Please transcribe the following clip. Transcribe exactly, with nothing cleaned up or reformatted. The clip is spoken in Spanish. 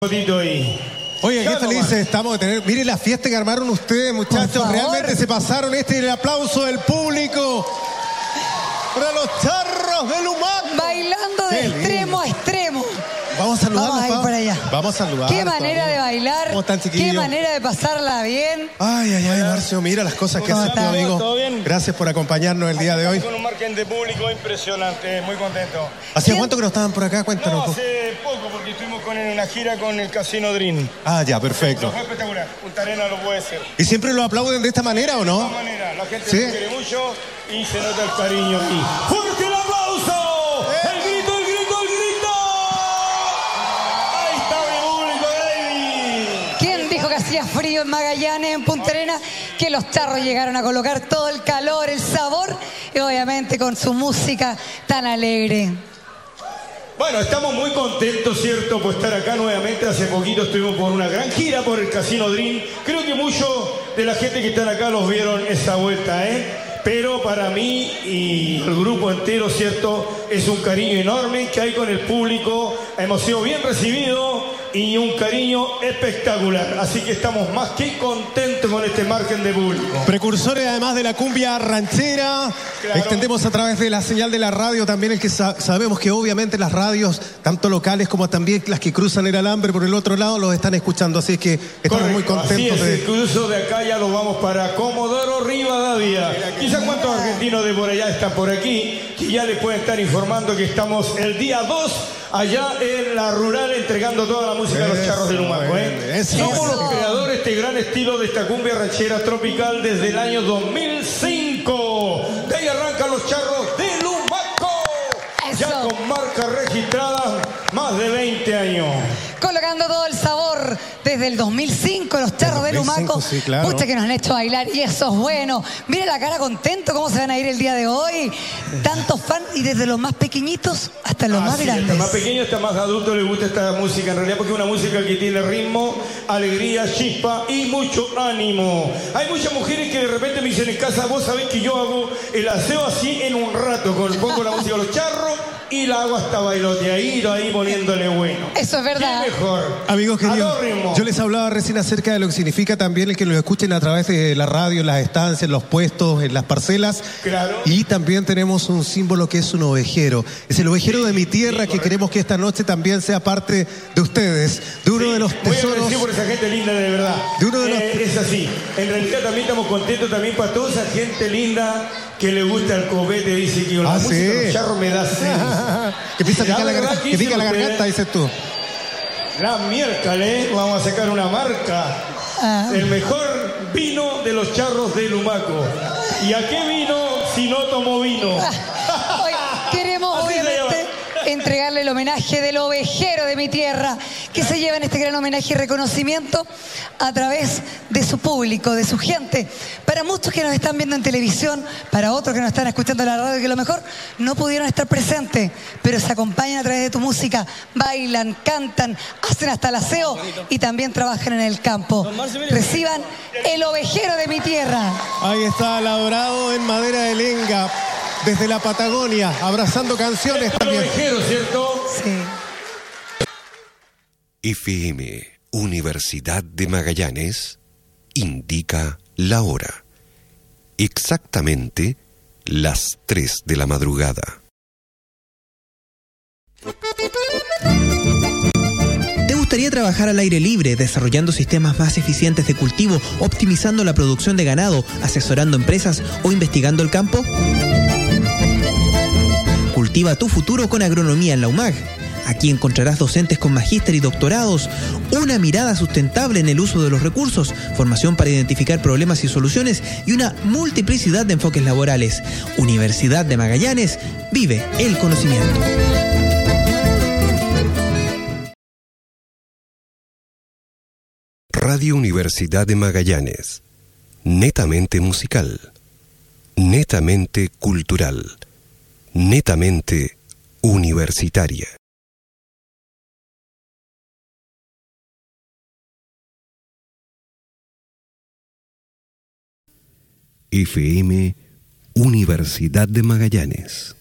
Ahí. Oye, qué felices estamos de tener. Miren la fiesta que armaron ustedes, muchachos. Realmente se pasaron. Este es el aplauso del público para los charros de Lumaco. Bailando de extremo a extremo. Vamos a saludarlos. Vamos a ir para allá. Vamos a saludar. Qué manera de bailar. ¿Cómo están, chiquillos? Qué manera de pasarla bien. Ay, ay, ay, Marcio, mira las cosas que haces tú, amigo. ¿Todo bien? Gracias por acompañarnos el día de hoy. Con un margen de público impresionante, muy contento. ¿Hacía cuánto que no estaban por acá? Cuéntanos. No, hace poco, porque estuvimos con una gira con el Casino Dream. Ah, ya, perfecto. Fue espectacular. Punta Arenas lo puede ser. ¿Y siempre lo aplauden de esta manera o no? De esta manera, la gente ¿Sí? se quiere mucho y se nota el cariño aquí. ¡Fuerte el aplauso! ¡El grito, el grito, el grito! ¡Ahí está mi público, baby! ¿Quién dijo que hacía frío en Magallanes, en Punta Arenas? Que los charros llegaron a colocar todo el calor, el sabor y obviamente con su música tan alegre. Bueno, estamos muy contentos, ¿cierto?, por estar acá nuevamente. Hace poquito estuvimos por una gran gira por el Casino Dream. Creo que muchos de la gente que están acá los vieron esa vuelta, ¿eh? Pero para mí y el grupo entero, ¿cierto?, es un cariño enorme que hay con el público. Hemos sido bien recibidos y un cariño espectacular. Así que estamos más que contentos con este margen de público. Precursores además de la cumbia ranchera. Claro. Extendemos a través de la señal de la radio también el que sa sabemos que obviamente las radios, tanto locales como también las que cruzan el alambre por el otro lado, los están escuchando. Así es que estamos Correcto, muy contentos. así es, de... el cruzo de acá ya lo vamos para Comodoro Rivadavia. Quizás cuántos argentinos de por allá están por aquí, que ya les pueden estar informando que estamos el día dos allá en la rural entregando toda la música Eso, a los charros de Lumaco, ¿eh? eso. Somos Eso. los creadores de este gran estilo de esta cumbia ranchera tropical desde el año dos mil cinco. De ahí arrancan los charros de Lumaco. Ya Eso. con marca registrada más de veinte años. Colocando todo el sabor desde el dos mil cinco, los charros de dos mil cinco, Lumaco. sí, claro. Pucha que nos han hecho bailar y eso es bueno. Mire la cara contento, cómo se van a ir el día de hoy. Tantos fans y desde los más pequeñitos hasta los Ah, más sí, grandes. hasta más pequeño, hasta más adulto le gusta esta música en realidad, porque es una música que tiene ritmo, alegría, chispa y mucho ánimo. Hay muchas mujeres que de repente me dicen en casa, vos sabés que yo hago el aseo así en un rato, con pongo la música de los charros y la hago hasta bailoteadito ahí poniéndole bueno. Eso es verdad. ¿Qué mejor? Amigos A queridos, dos ritmos. yo les hablaba recién acerca de lo que significa también el que los escuchen a través de la radio, en las estancias, en los puestos, en las parcelas. Claro. Y también tenemos un símbolo que es un ovejero. Es el ovejero de mi tierra, que queremos que esta noche también sea parte de ustedes, de uno de los Muy tesoros. agradecido por esa gente linda, de verdad. De uno de los- Eh, es así. En realidad también estamos contentos también para toda esa gente linda que le gusta el copete, dice que la Ah, música sí. de los charros me da sed. que piensa La pica la, verdad garganta, que que pica dicen la ustedes- garganta, dices tú. La miércoles vamos a sacar una marca. Ah. El mejor vino de los charros de Lumaco. ¿Y a qué vino si no tomo vino? Hoy queremos Así se obviamente llama. entregarle el homenaje del ovejero de mi tierra, que se lleva en este gran homenaje y reconocimiento a través de su público, de su gente. Para muchos que nos están viendo en televisión, para otros que nos están escuchando en la radio, que a lo mejor no pudieron estar presentes, pero se acompañan a través de tu música, bailan, cantan, hacen hasta el aseo y también trabajan en el campo. Reciban el ovejero de mi tierra. Ahí está, labrado en madera de lenga, desde la Patagonia, abrazando canciones El también. ovejero, ¿cierto? Sí. F M, Universidad de Magallanes, indica la hora. Exactamente las tres de la madrugada. ¿Te gustaría trabajar al aire libre, desarrollando sistemas más eficientes de cultivo, optimizando la producción de ganado, asesorando empresas o investigando el campo? Cultiva tu futuro con agronomía en la U M A G. Aquí encontrarás docentes con magíster y doctorados, una mirada sustentable en el uso de los recursos, formación para identificar problemas y soluciones y una multiplicidad de enfoques laborales. Universidad de Magallanes, vive el conocimiento. Radio Universidad de Magallanes, netamente musical, netamente cultural, netamente universitaria. F M, Universidad de Magallanes.